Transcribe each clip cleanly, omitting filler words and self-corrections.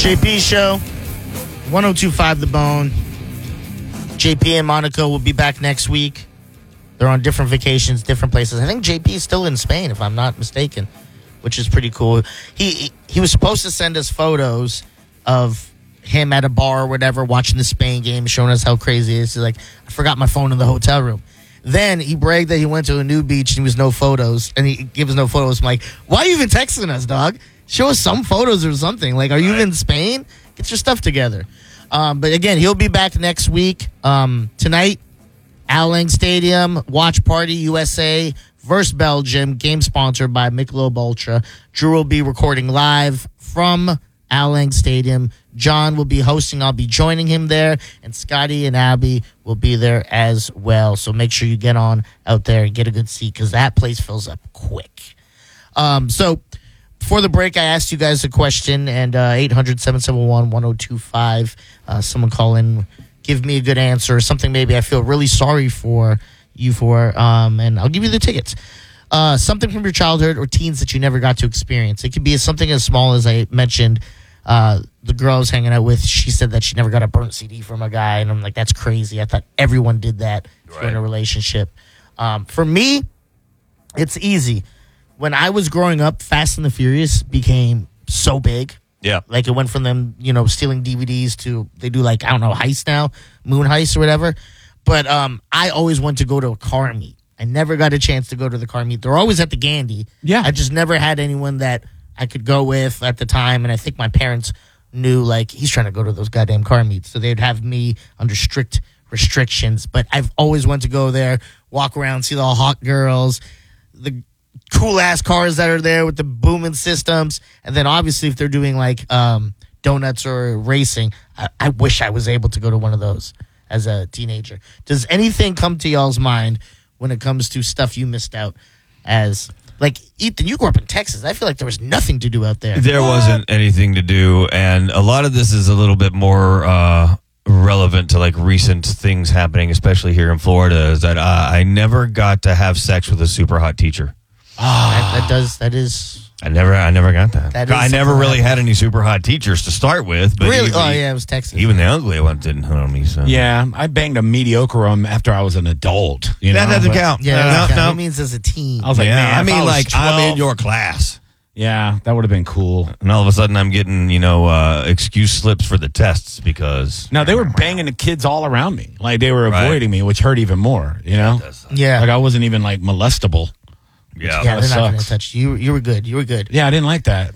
JP Show, 102.5 The Bone. JP and Monaco will be back next week. They're on different vacations, different places. I think JP is still in Spain, if I'm not mistaken, which is pretty cool. He was supposed to send us photos of him at a bar or whatever, watching the Spain game, showing us how crazy it is. He's like, I forgot my phone in the hotel room. Then he bragged that he went to a new beach and there was no photos, and he gives no photos. I'm like, why are you even texting us, dog? Show us some photos or something. Like, are you in Spain? Get your stuff together. But again, he'll be back next week. Tonight, Al Lang Stadium, watch party, USA versus Belgium. Game sponsored by Michelob Ultra. Drew will be recording live from Al Lang Stadium. John will be hosting. I'll be joining him there. And Scotty and Abby will be there as well. So make sure you get on out there and get a good seat because that place fills up quick. So before the break, I asked you guys a question, and 800-771-1025. Someone call in, give me a good answer, something maybe I feel really sorry for you for, and I'll give you the tickets. Something from your childhood or teens that you never got to experience. It could be something as small as I mentioned, the girl I was hanging out with, she said that she never got a burnt CD from a guy, and I'm like, that's crazy. I thought everyone did that in a relationship. For me, it's easy. When I was growing up, Fast and the Furious became so big. Yeah. Like it went from them, stealing DVDs to they do like, I don't know, heist now, moon heist or whatever. But I always wanted to go to a car meet. I never got a chance to go to the car meet. They're always at the Gandy. Yeah. I just never had anyone that I could go with at the time. And I think my parents knew, like, he's trying to go to those goddamn car meets. So they'd have me under strict restrictions. But I've always wanted to go there, walk around, see the hot girls, the cool-ass cars that are there with the booming systems. And then, obviously, if they're doing, like, donuts or racing, I wish I was able to go to one of those as a teenager. Does anything come to y'all's mind when it comes to stuff you missed out as... Like, Ethan, you grew up in Texas. I feel like there was nothing to do out there. There wasn't anything to do, and a lot of this is a little bit more relevant to, like, recent things happening, especially here in Florida, is that I never got to have sex with a super hot teacher. That is... I never got that. I never really had any super hot teachers to start with. But really? It was Texas. Even the ugly one didn't hit on me. So. Yeah, I banged a mediocre one after I was an adult. That doesn't count. Yeah, no. It means as a teen. I was like, man, I mean, like, 12, I'm in your class. Yeah, that would have been cool. And all of a sudden, I'm getting, excuse slips for the tests because... No, they were banging the kids all around me. Like, they were avoiding me, which hurt even more, Yeah. Like, I wasn't even, like, molestable. Yeah, they're not going to touch you. You were good. Yeah, I didn't like that.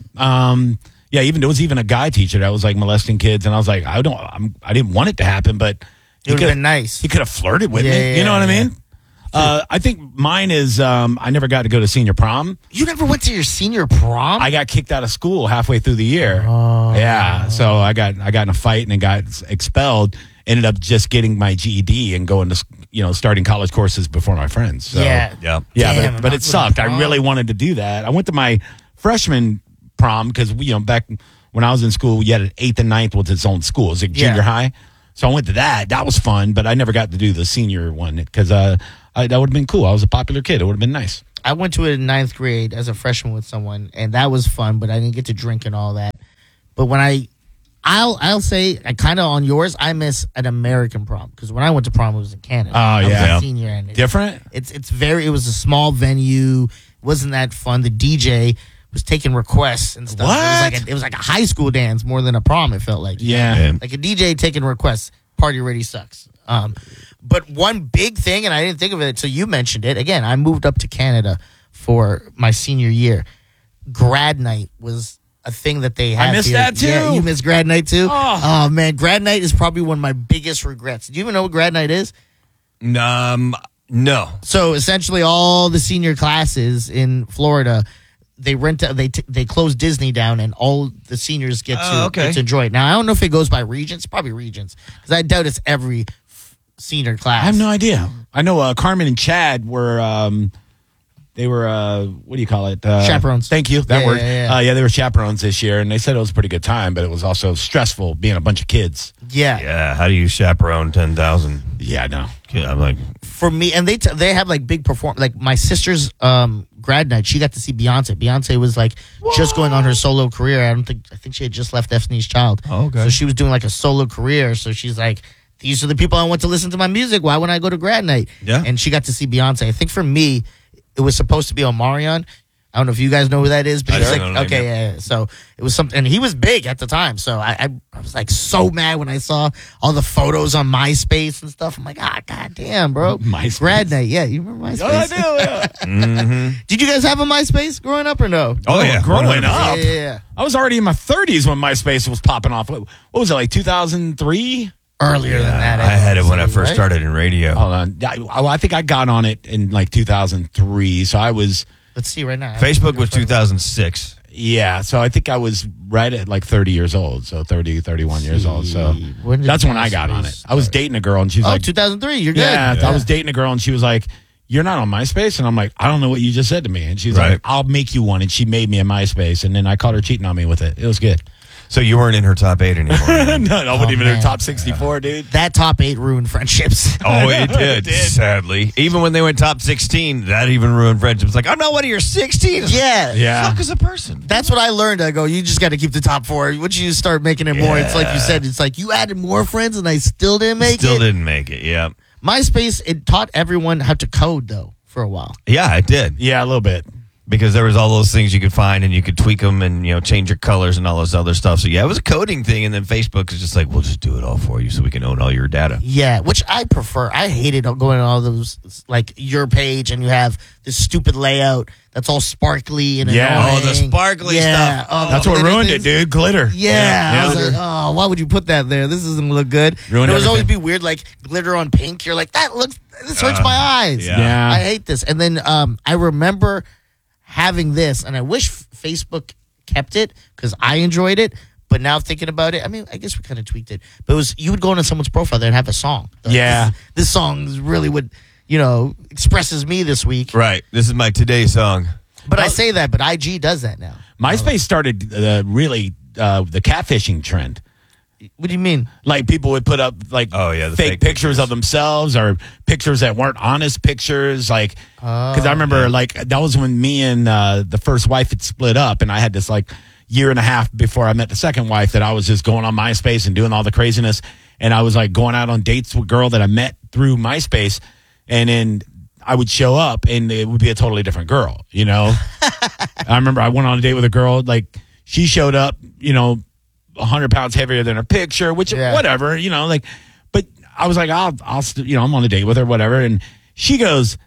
There was even a guy teacher that was like molesting kids, and I was like, I didn't want it to happen, but it would have been nice. He could have flirted with me. Yeah, you know what I mean? I think mine is I never got to go to senior prom. You never went to your senior prom? I got kicked out of school halfway through the year. Yeah, so I got in a fight and got expelled. Ended up just getting my GED and going to starting college courses before my friends. So, yeah. Damn, but it sucked. I really wanted to do that. I went to my freshman prom because back when I was in school, you had an 8th and 9th was its own school. It was like junior high. So I went to that. That was fun, but I never got to do the senior one because that would have been cool. I was a popular kid. It would have been nice. I went to it in 9th grade as a freshman with someone, and that was fun, but I didn't get to drink and all that. But when I'll say, kind of on yours, I miss an American prom because when I went to prom, it was in Canada. Oh, I was yeah. a senior. And different? It was a small venue. It wasn't that fun. The DJ was taking requests and stuff. What? It was like a high school dance more than a prom, it felt like. Yeah. Like a DJ taking requests. Party already sucks. But one big thing, and I didn't think of it until you mentioned it. Again, I moved up to Canada for my senior year. Grad night was a thing that they had. I missed here. that too. Yeah, you missed grad night too? Oh, man, grad night is probably one of my biggest regrets. Do you even know what grad night is? No. So essentially all the senior classes in Florida, they close Disney down and all the seniors get to enjoy it. Now, I don't know if it goes by regions. Probably regions. Because I doubt it's every senior class. I have no idea. I know Carmen and Chad were... They were, what do you call it? Chaperones. Thank you. That word. Yeah. They were chaperones this year, and they said it was a pretty good time, but it was also stressful being a bunch of kids. Yeah. Yeah, how do you chaperone 10,000? Yeah, no. I'm like... For me, and they have like big perform. Like my sister's grad night, she got to see Beyonce. Beyonce was like just going on her solo career. I think she had just left Destiny's Child. Oh, okay. So she was doing like a solo career. So she's like, these are the people I want to listen to my music. Why would I go to grad night? Yeah. And she got to see Beyonce. I think for me, it was supposed to be Omarion. I don't know if you guys know who that is, but he's don't like, know okay, yeah. So it was something, and he was big at the time. So I was like so mad when I saw all the photos on MySpace and stuff. I'm like, goddamn, bro. MySpace. Grad night, yeah. You remember MySpace? Oh, I do. Yeah. Did you guys have a MySpace growing up or no? Oh, yeah. Growing 100%. up. Yeah. I was already in my 30s when MySpace was popping off. What was it, like 2003? Earlier than that. I had it when I first right? started in radio. Hold on. I think I got on it in like 2003. So I was, Let's see right now. Facebook was 2006. yeah. So I think I was right at like 30 years old. So 30, 31 years old. So When did that's when I got on it. I was dating a girl and she's Oh, like, 2003. You're good. yeah, I was dating a girl and she was like, you're not on MySpace? And I'm like, I don't know what you just said to me. And she's Right. like, I'll make you one. And she made me a MySpace. And then I caught her cheating on me with it. It was good. So you weren't in her top 8 anymore. No, I wasn't even in man. the top 64, dude. That top 8 ruined friendships. Oh, it did, It did. sadly. Even when they went top 16, that even ruined friendships. Like, I'm not one of your 16. Yeah. Yeah. Suck as a person. That's what I learned. I go, you just got to keep the top 4. Once you start making it more, it's like you said, it's like you added more friends and I still didn't make Still it. didn't make it, yeah. MySpace, it taught everyone how to code, though, for a while. Yeah, it did. Yeah, a little bit. Because there was all those things you could find and you could tweak them and, change your colors and all this other stuff. So, yeah, it was a coding thing. And then Facebook is just like, we'll just do it all for you so we can own all your data. Yeah, which I prefer. I hated going on all those, like, your page, and you have this stupid layout that's all sparkly and Yeah. annoying. Oh, the sparkly stuff. Oh, That's what glitter ruined things. it, dude. Glitter. Yeah, I was Glitter. like, oh, why would you put that there? This doesn't look good. Ruined It was always everything. be weird, like glitter on pink. You're like, this hurts my eyes. yeah. I hate this. And then I remember having this, and I wish Facebook kept it because I enjoyed it. But now thinking about it, I mean, I guess we kind of tweaked it. But it was, you would go into someone's profile there and have a song. Like, Yeah. this song is really what expresses me this week. Right. This is my today song. But I say that, but IG does that now. MySpace started really the catfishing trend. What do you mean? Like people would put up like the fake pictures of themselves or pictures that weren't honest pictures. Like, because I remember like that was when me and the first wife had split up, and I had this like year and a half before I met the second wife that I was just going on MySpace and doing all the craziness, and I was like going out on dates with a girl that I met through MySpace, and then I would show up and it would be a totally different girl. I remember I went on a date with a girl, like she showed up, 100 pounds heavier than her picture, which whatever, but I was like, I'll I'm on a date with her, whatever. And she goes,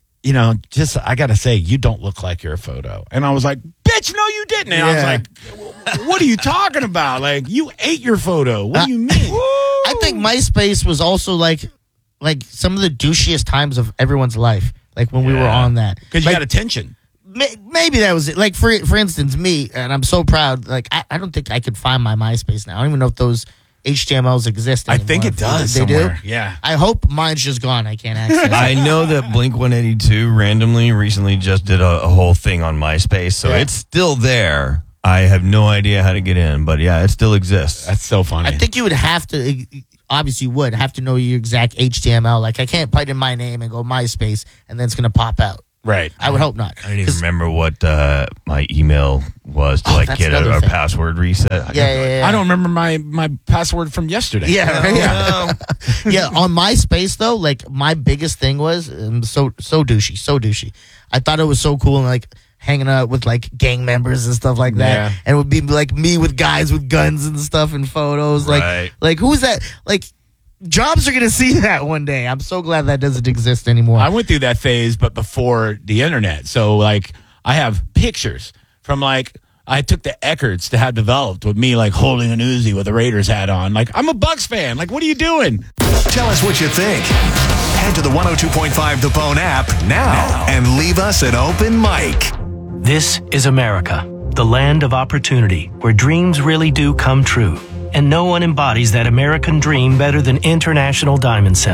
I got to say, you don't look like your photo. And I was like, bitch, no, you didn't. And I was like, what are you talking about? Like, you ate your photo. What do you mean? I think MySpace was also like some of the douchiest times of everyone's life. Like when we were on that. Because you Like, got attention. maybe that was it. Like for instance, me, and I'm so proud. Like I don't think I could find my MySpace now. I don't even know if those HTMLs exist I anymore. think it does They somewhere. do? Yeah. I hope mine's just gone. I can't access it. I know that Blink 182 randomly recently just did a whole thing on MySpace, so it's still there. I have no idea how to get in, but yeah, it still exists. That's so funny. I think you would have to, obviously you would have to know your exact HTML. Like I can't put in my name and go MySpace and then it's going to pop out. right. I would hope not. I don't even remember what my email was to that's get another a thing. password reset. Yeah. I don't remember my password from yesterday. Yeah, right? Yeah. On MySpace though, like my biggest thing was so douchey. I thought it was so cool, and like hanging out with like gang members and stuff like that, Yeah. and it would be like me with guys with guns and stuff and photos. Right. Like who's that? Like jobs are gonna see that one day. I'm so glad that doesn't exist anymore. I went through that phase, but before the internet. So, like, I have pictures from, like, I took the Eckerts to have developed with me, like, holding an Uzi with a Raiders hat on. Like, I'm a Bucks fan. Like, what are you doing? Tell us what you think. Head to the 102.5 The Bone app now and leave us an open mic. This is America, the land of opportunity, where dreams really do come true. And no one embodies that American dream better than International Diamond Center.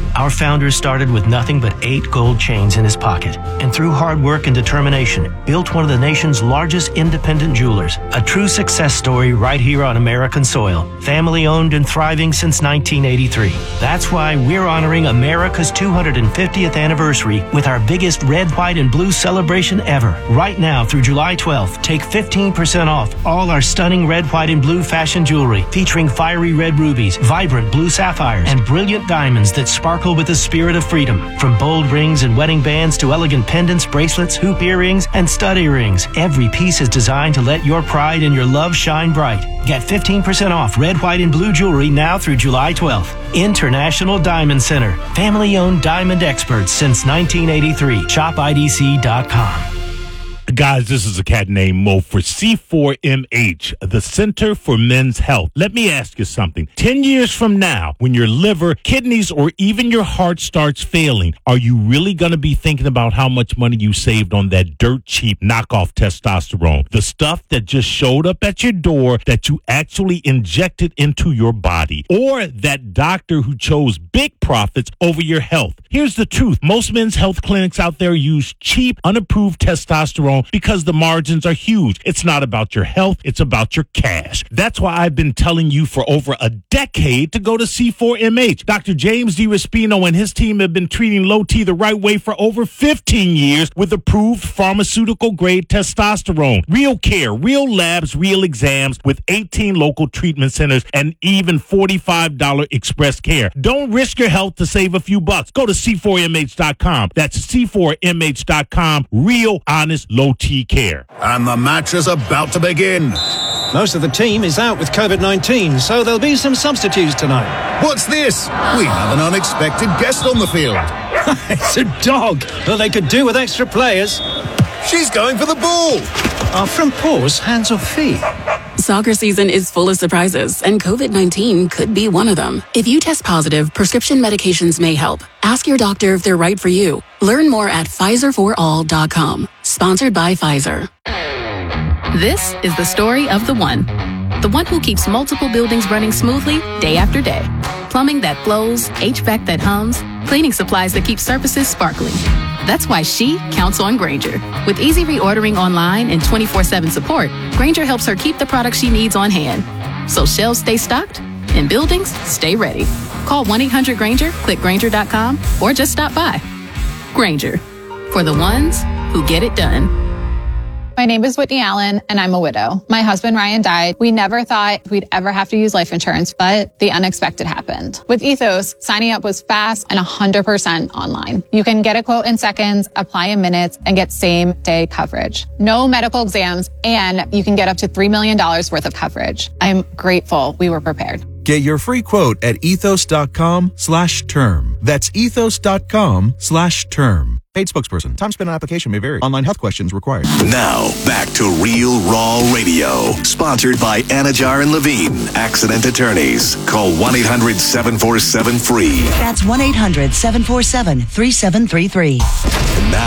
Our founder started with nothing but 8 gold chains in his pocket, and through hard work and determination, built one of the nation's largest independent jewelers. A true success story right here on American soil. Family owned and thriving since 1983. That's why we're honoring America's 250th anniversary with our biggest red, white, and blue celebration ever. Right now through July 12th, take 15% off all our stunning red, white, and blue fashion jewelry featuring fiery red rubies, vibrant blue sapphires, and brilliant diamonds that sparkle with the spirit of freedom. From bold rings and wedding bands to elegant pendants, bracelets, hoop earrings, and stud earrings, every piece is designed to let your pride and your love shine bright. Get 15% off red, white, and blue jewelry now through July 12th. International Diamond Center. Family-owned diamond experts since 1983. ShopIDC.com. Guys, this is a cat named Mo for C4MH, the Center for Men's Health. Let me ask you something. 10 years from now, when your liver, kidneys, or even your heart starts failing, are you really going to be thinking about how much money you saved on that dirt cheap knockoff testosterone? The stuff that just showed up at your door that you actually injected into your body, or that doctor who chose big profits over your health. Here's the truth. Most men's health clinics out there use cheap, unapproved testosterone because the margins are huge. It's not about your health. It's about your cash. That's why I've been telling you for over a decade to go to C4MH. Dr. James DiRespino and his team have been treating low T the right way for over 15 years with approved pharmaceutical-grade testosterone. Real care, real labs, real exams with 18 local treatment centers and even $45 express care. Don't risk your health to save a few bucks. Go to C4MH.com. That's C4MH.com. Real, honest, low T care. And the match is about to begin. Most of the team is out with COVID-19, so there'll be some substitutes tonight. What's this? We have an unexpected guest on the field. It's a dog. Well, they could do with extra players. She's going for the ball. Our front paws, hands or feet? Soccer season is full of surprises, and COVID-19 could be one of them. If you test positive, prescription medications may help. Ask your doctor if they're right for you. Learn more at PfizerForAll.com. Sponsored by Pfizer. This is the story of the one who keeps multiple buildings running smoothly day after day. Plumbing that flows, HVAC that hums, cleaning supplies that keep surfaces sparkling. That's why she counts on Grainger. With easy reordering online and 24/7 support, Grainger helps her keep the products she needs on hand. So shelves stay stocked and buildings stay ready. Call 1-800-GRAINGER, click Grainger.com, or just stop by. Grainger, for the ones who get it done. My name is Whitney Allen, and I'm a widow. My husband, Ryan, died. We never thought we'd ever have to use life insurance, but the unexpected happened. With Ethos, signing up was fast and 100% online. You can get a quote in seconds, apply in minutes, and get same-day coverage. No medical exams, and you can get up to $3 million worth of coverage. I'm grateful we were prepared. Get your free quote at ethos.com/term. That's ethos.com/term. Paid spokesperson. Time spent on application may vary. Online health questions required. Now, back to Real Raw Radio. Sponsored by Anajar and Levine, Accident Attorneys. Call 1-800-747-FREE. That's 1-800-747-3733. Now,